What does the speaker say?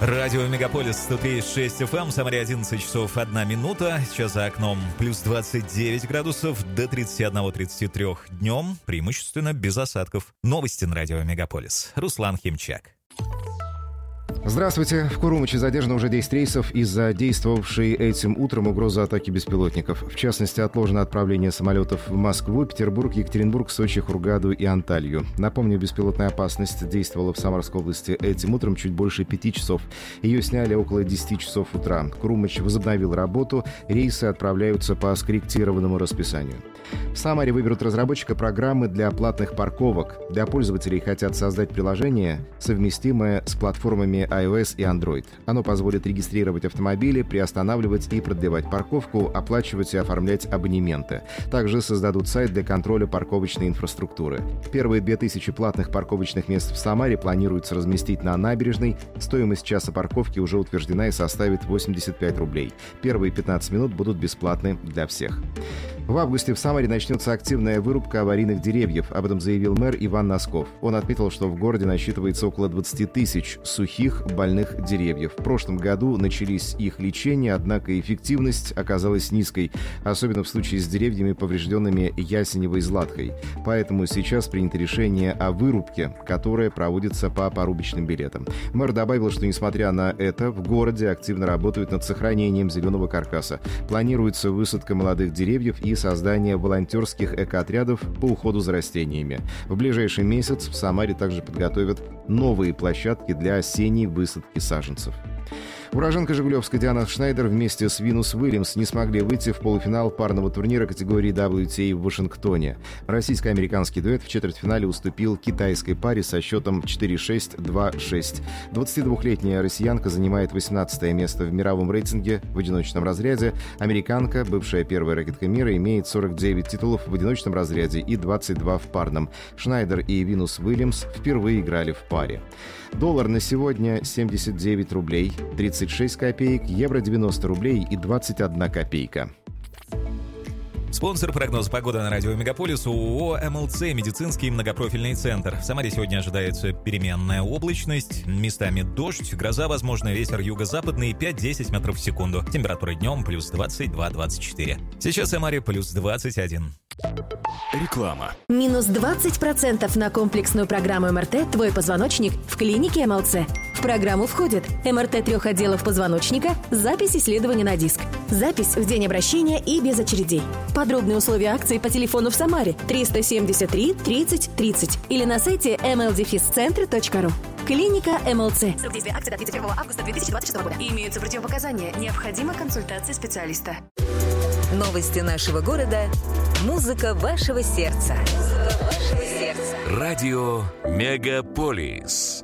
Радио Мегаполис 103.6 FM, Самаре 11 часов 1 минута. Сейчас за окном плюс 29 градусов, до 31-33 днем, преимущественно без осадков. Новости на Радио Мегаполис. Руслан Химчак. Здравствуйте. В Курумыче задержано уже 10 рейсов из-за действовавшей этим утром угрозы атаки беспилотников. В частности, отложено отправление самолетов в Москву, Петербург, Екатеринбург, Сочи, Хургаду и Анталью. Напомню, беспилотная опасность действовала в Самарской области этим утром чуть больше 5 часов. Ее сняли около 10 часов утра. Курумыч возобновил работу. Рейсы отправляются по скорректированному расписанию. В Самаре выберут разработчика программы для платных парковок. Для пользователей хотят создать приложение, совместимое с платформами iOS и Android. Оно позволит регистрировать автомобили, приостанавливать и продлевать парковку, оплачивать и оформлять абонементы. Также создадут сайт для контроля парковочной инфраструктуры. Первые 2000 платных парковочных мест в Самаре планируется разместить на набережной. Стоимость часа парковки уже утверждена и составит 85 рублей. Первые 15 минут будут бесплатны для всех. В августе в Самаре начнется активная вырубка аварийных деревьев. Об этом заявил мэр Иван Носков. Он отметил, что в городе насчитывается около 20 тысяч сухих больных деревьев. В прошлом году начались их лечения, однако эффективность оказалась низкой, особенно в случае с деревьями, поврежденными ясеневой златкой. Поэтому сейчас принято решение о вырубке, которое проводится по порубочным билетам. Мэр добавил, что несмотря на это, в городе активно работают над сохранением зеленого каркаса. Планируется высадка молодых деревьев и создание волонтерских экоотрядов по уходу за растениями. В ближайший месяц в Самаре также подготовят новые площадки для осенней высадки саженцев. Уроженка Жигулевска Диана Шнайдер вместе с Винус Уильямс не смогли выйти в полуфинал парного турнира категории WTA в Вашингтоне. Российско-американский дуэт в четвертьфинале уступил китайской паре со счетом 4-6, 2-6. 22-летняя россиянка занимает 18 место в мировом рейтинге в одиночном разряде. Американка, бывшая первая ракетка мира, имеет 49 титулов в одиночном разряде и 22 в парном. Шнайдер и Винус Уильямс впервые играли в паре. Доллар на сегодня 79 рублей 36 копеек, евро 90 рублей и 21 копейка. Спонсор прогноза погоды на радио Мегаполис — ООО «МЛЦ» медицинский многопрофильный центр. В Самаре сегодня ожидается переменная облачность, местами дождь, гроза, возможно, ветер юго-западный 5-10 метров в секунду. Температура днем плюс 22-24. Сейчас в Самаре плюс 21. Реклама. Минус 20% на комплексную программу МРТ «Твой позвоночник» в клинике МЛЦ. В программу входит МРТ 3 отделов позвоночника, запись исследования на диск, запись в день обращения и без очередей. Подробные условия акции по телефону в Самаре 373 30 30 или на сайте mldefiscentre.ru. Клиника МЛЦ. Срок действия акции до 31 августа 2026 года. Имеются противопоказания. Необходима консультация специалиста. Новости нашего города. Музыка вашего сердца. Радио Мегаполис.